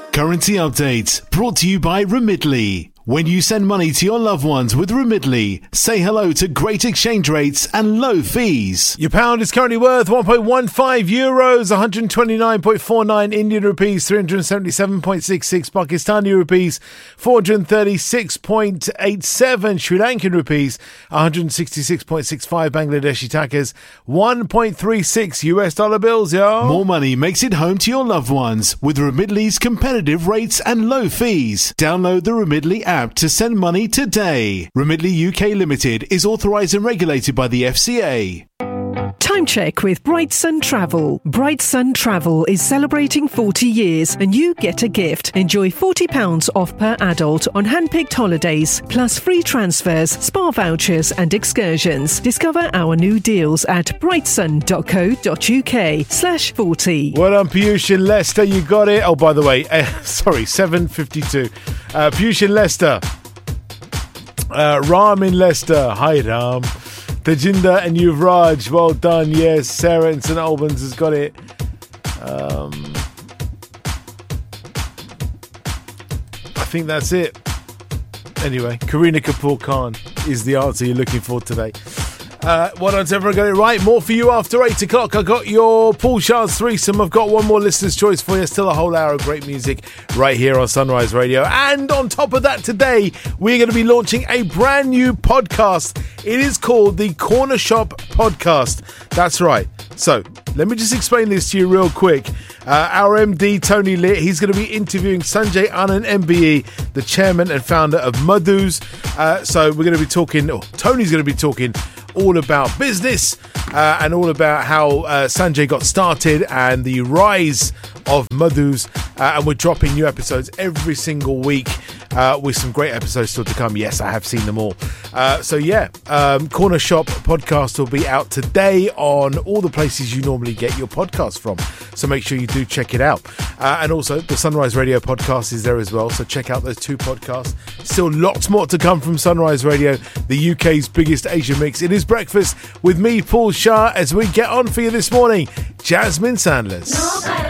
Currency update brought to you by Remitly. When you send money to your loved ones with Remitly, say hello to great exchange rates and low fees. Your pound is currently worth 1.15 euros, 129.49 Indian rupees, 377.66 Pakistani rupees, 436.87 Sri Lankan rupees, 166.65 Bangladeshi takas, 1.36 US dollar bills, yo. More money makes it home to your loved ones with Remitly's competitive rates and low fees. Download the Remitly app to send money today. Remitly UK Limited is authorised and regulated by the FCA. Time check with Bright Sun Travel. Bright Sun Travel is celebrating 40 years and you get a gift. Enjoy £40 off per adult on hand-picked holidays, plus free transfers, spa vouchers and excursions. Discover our new deals at brightsun.co.uk/40. Well done, Piyush in Leicester. You got it. Oh, by the way, 7:52. Piyush in Leicester. Ram in Leicester. Hi, Ram. Tajinder and Yuvraj, well done. Yes, Sarah in St Albans has got it. I think that's it. Anyway, Kareena Kapoor Khan is the answer you're looking for today. Well done to everyone got it right. More for you after 8 o'clock. I got your Paul Shah's threesome. I've got one more listener's choice for you. Still a whole hour of great music right here on Sunrise Radio. And on top of that, today we're going to be launching a brand new podcast. It is called the Corner Shop Podcast. That's right. So let me just explain this to you real quick. Our MD, Tony Litt, he's going to be interviewing Sanjay Anand MBE, the chairman and founder of Madhu's. So we're going to be talking, Tony's going to be talking all about business and all about how Sanjay got started and the rise of Madhu's. And we're dropping new episodes every single week with some great episodes still to come. Yes, I have seen them all. Corner Shop Podcast will be out today on all the places you normally get your podcasts from. So make sure you do check it out. And also the Sunrise Radio podcast is there as well. So check out those two podcasts. Still lots more to come from Sunrise Radio, the UK's biggest Asia mix. It is breakfast with me, Paul Shah, as we get on for you this morning. Jasmine Sandlers.